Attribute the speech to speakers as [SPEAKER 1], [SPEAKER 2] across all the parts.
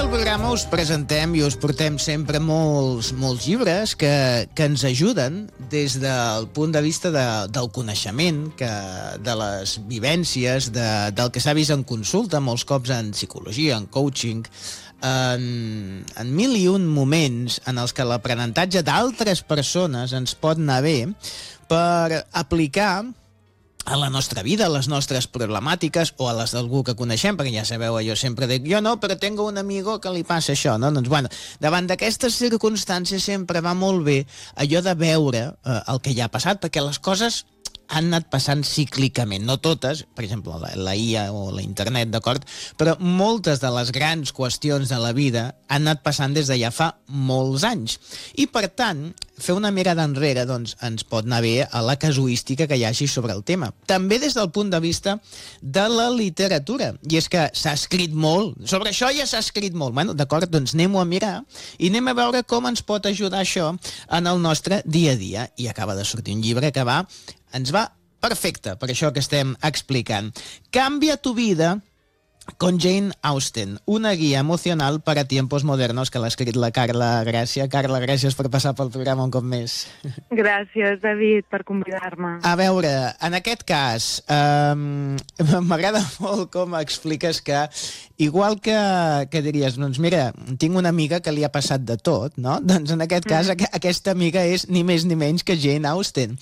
[SPEAKER 1] al programa us presentem i us portem sempre molts llibres que ens ajuden des del punt de vista del coneixement, de les vivències, del que s'ha vist en consulta, molts cops en psicologia, en coaching, en mil i un moments en els que l'aprenentatge d'altres persones ens pot anar bé per aplicar a la nostra vida, a les nostres problemàtiques o a les d'algú que coneixem, perquè ja sabeu, jo sempre dic, jo no, però tengo un amigo que li passa això, no? Doncs, bueno, davant d'aquestes circumstàncies sempre va molt bé allò de veure el que ja ha passat, perquè les coses han anat passant cíclicament, no totes, per exemple, la IA o la internet, d'acord? Però moltes de les grans qüestions de la vida han anat passant des de ja fa molts anys. I, per tant, fer una mirada enrere doncs, ens pot anar bé a la casuística que hi hagi sobre el tema. També des del punt de vista de la literatura. I és que s'ha escrit molt. Sobre això ja s'ha escrit molt. Bueno, d'acord, doncs anem-ho a mirar i anem a veure com ens pot ajudar això en el nostre dia a dia. I acaba de sortir un llibre que ens va perfecte per això que estem explicant. Cambia tu vida con Jane Austen, una guia emocional per a tiempos modernos, que l'ha escrit la Carla Gràcia. Carla, gràcies per passar pel programa un cop més.
[SPEAKER 2] Gràcies, David, per convidar-me.
[SPEAKER 1] A veure, en aquest cas, m'agrada molt com expliques que, igual que diries, doncs mira, tinc una amiga que li ha passat de tot, no? Doncs en aquest cas, aquesta amiga és ni més ni menys que Jane Austen.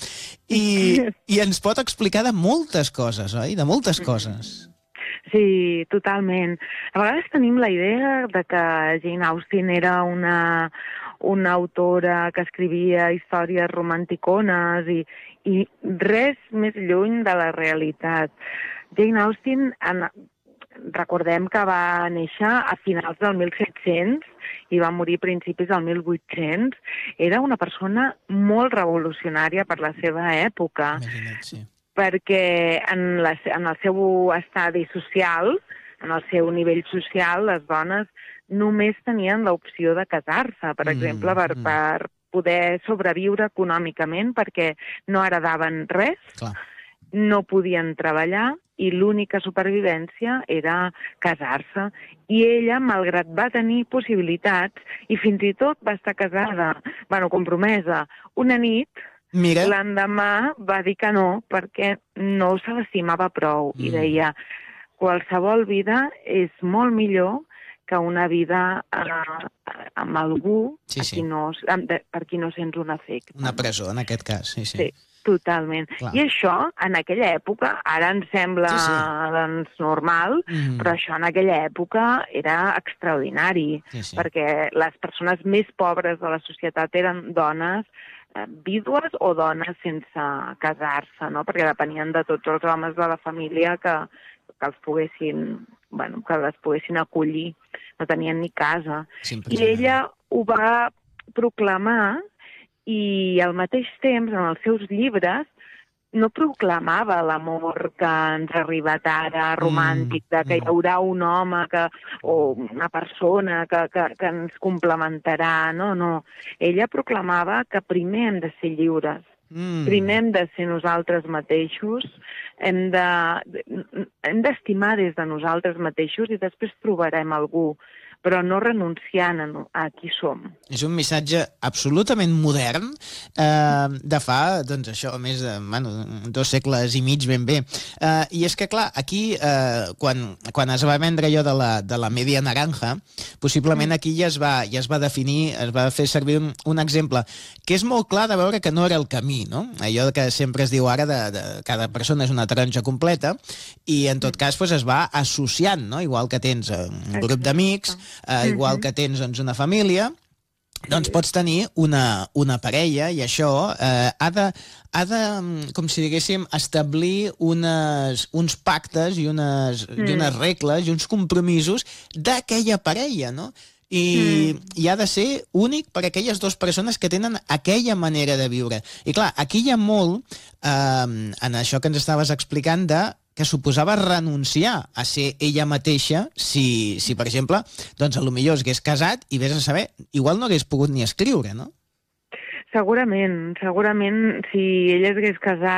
[SPEAKER 1] I ens pot explicar de moltes coses, oi? De moltes coses.
[SPEAKER 2] Sí, totalment. A vegades tenim la idea de que Jane Austen era una autora que escrivia històries romanticones i res més lluny de la realitat. Jane Austen, recordem que va néixer a finals del 1700 i va morir a principis del 1800. Era una persona molt revolucionària per la seva època.
[SPEAKER 1] Imagina't, sí.
[SPEAKER 2] Perquè en el seu estadi social, en el seu nivell social, les dones només tenien l'opció de casar-se, per exemple, per poder sobreviure econòmicament, perquè no heredaven res,
[SPEAKER 1] Clar.
[SPEAKER 2] No podien treballar i l'única supervivència era casar-se. I ella, malgrat va tenir possibilitats, i fins i tot va estar casada, compromesa, una nit,
[SPEAKER 1] Mira.
[SPEAKER 2] L'endemà va dir que no, perquè no se l'estimava prou. I deia, qualsevol vida és molt millor que una vida amb algú per qui no sents un efecte.
[SPEAKER 1] Una presó, en aquest cas, sí.
[SPEAKER 2] Totalment.
[SPEAKER 1] Clar.
[SPEAKER 2] I això, en aquella època, ara ens sembla doncs, normal, però això en aquella època era extraordinari, perquè les persones més pobres de la societat eren dones vídues o dones sense casar-se, no? Perquè depenien de tots els homes de la família que els poguessin, que les poguessin acollir. No tenien ni casa. I ella ho va proclamar i al mateix temps, en els seus llibres, no proclamava l'amor que ens ha arribat ara, romàntic, de que hi haurà un home o una persona que ens complementarà. No. Ella proclamava que primer hem de ser lliures, primer hem de ser nosaltres mateixos, hem d'estimar des de nosaltres mateixos i després trobarem algú, però no renunciant a qui som.
[SPEAKER 1] És un missatge absolutament modern de fa, doncs això, més de 2 segles i mig ben bé. I és que, clar, aquí, quan es va vendre allò de la media naranja, possiblement aquí ja es va definir, es va fer servir un exemple que és molt clar de veure que no era el camí, no? Allò que sempre es diu ara de cada persona és una taronja completa i, en tot cas, es va associant, no? Igual que tens un grup d'amics, igual que tens una família, doncs pots tenir una parella i això ha de, com si diguéssim, establir uns pactes i unes regles i uns compromisos d'aquella parella, no? I ha de ser únic per a aquelles dues persones que tenen aquella manera de viure. I clar, aquí hi ha molt en això que ens estaves explicant que suposava renunciar a ser ella mateixa si per exemple, doncs potser s'hagués casat i vés a saber, igual no hagués pogut ni escriure, no?
[SPEAKER 2] Segurament, si ella s'hagués casat,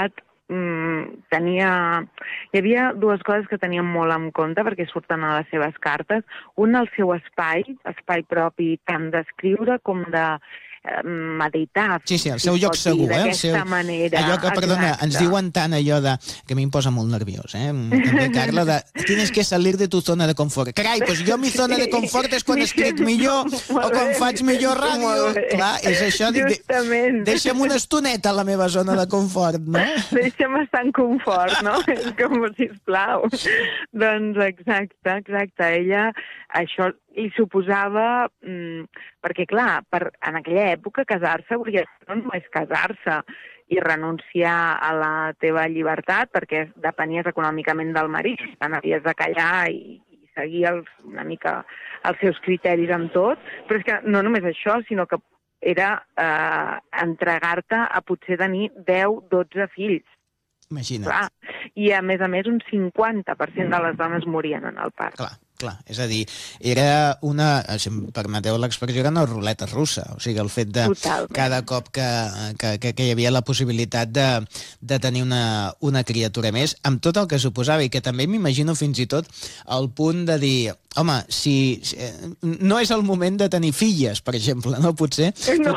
[SPEAKER 2] hi havia dues coses que tenien molt en compte perquè surten a les seves cartes. Un, el seu espai propi, tant d'escriure com de meditar.
[SPEAKER 1] Sí, el seu lloc segur,
[SPEAKER 2] d'aquesta manera.
[SPEAKER 1] Allò que, perdona, ens diuen tant allò de... que a mi em posa molt nerviós, també, Carla, de tienes que salir de tu zona de confort. Carai, doncs jo mi zona de confort és quan escric millor o quan faig millor ràdio. Clar, és això.
[SPEAKER 2] Justament.
[SPEAKER 1] Deixa'm una estoneta a la meva zona de confort, no?
[SPEAKER 2] Deixa'm estar en confort, no? És com, sisplau. Doncs exacte. Ella, això li suposava... perquè, clar, en aquella època casar-se no només casar-se i renunciar a la teva llibertat perquè depenies econòmicament del marit, tant havies de callar i seguir una mica els seus criteris en tot, però és que no només això, sinó que era entregar-te a potser tenir 10-12 fills.
[SPEAKER 1] Imagina't.
[SPEAKER 2] Clar. I, a més, un 50% de les dones morien en el part.
[SPEAKER 1] Clar, és a dir, era una, si em permeteu l'expressió, era una ruleta russa, o sigui, el fet de cada cop que hi havia la possibilitat de tenir una criatura més, amb tot el que suposava, i que també m'imagino fins i tot el punt de dir, home, si no és el moment de tenir filles, per exemple, no? Potser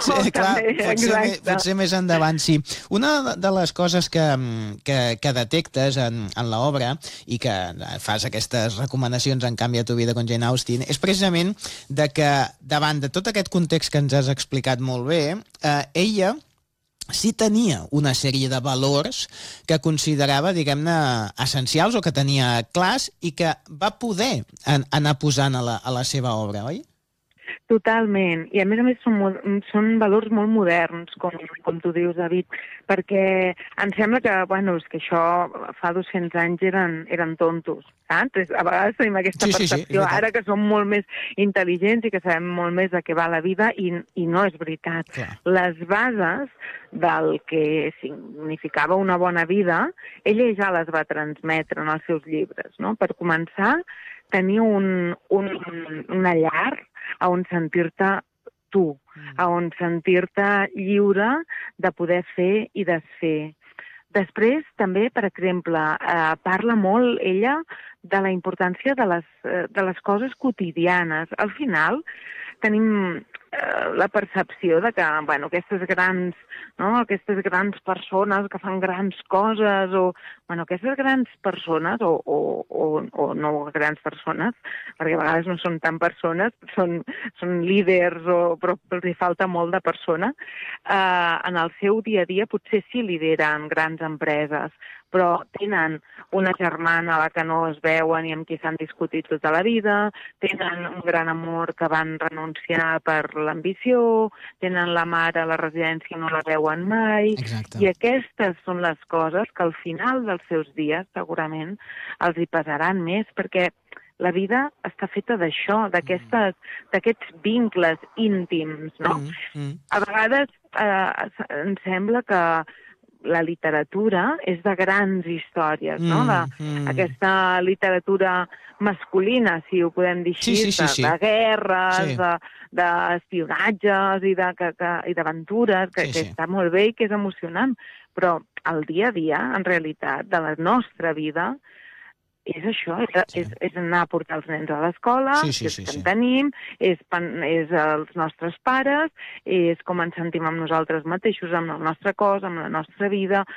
[SPEAKER 1] més endavant, sí. Una de les coses que detectes en l'obra i que fas aquestes recomanacions en Canvia tu vida con Jane Austen és precisament de que davant de tot aquest context que ens has explicat molt bé, ella sí tenia una sèrie de valors que considerava, diguem-ne, essencials o que tenia clars i que va poder anar posant a la seva obra, oi?
[SPEAKER 2] Totalment. I a més són valors molt moderns, com tu dius, David, perquè em sembla que, és que això fa 200 anys eren tontos, saps? A vegades tenim aquesta percepció, ara que som molt més intel·ligents i que sabem molt més de què va la vida, i no és veritat.
[SPEAKER 1] Clar.
[SPEAKER 2] Les bases del que significava una bona vida, ella ja les va transmetre en els seus llibres, no? Per començar, tenir una llar a on sentir-te tu, a on sentir-te lliure de poder fer i desfer. Després, també, per exemple, parla molt, ella, de la importància de les coses quotidianes. Al final, tenim la percepció de que, aquestes grans persones que fan grans coses, o, aquestes grans persones, o no grans persones, perquè a vegades no són tan persones, són líders, però els hi falta molt de persona, en el seu dia a dia potser sí lideren grans empreses, però tenen una germana a la que no es veuen i amb qui s'han discutit tota la vida, tenen un gran amor que van renunciar per l'ambició, tenen la mare a la residència i no la veuen mai.
[SPEAKER 1] Exacte.
[SPEAKER 2] I aquestes són les coses que al final dels seus dies segurament els hi pesaran més, perquè la vida està feta d'això, d'aquests vincles íntims, no? A vegades em sembla que la literatura és de grans històries, no? Aquesta literatura masculina, si ho podem dir així, de guerres, d'espionatges i d'aventures, que està molt bé i que és emocionant, però el dia a dia, en realitat, de la nostra vida, és això, és anar a portar els nens a l'escola, que en tenim, és els nostres pares, és com ens sentim amb nosaltres mateixos, amb el nostre cos, amb la nostra vida,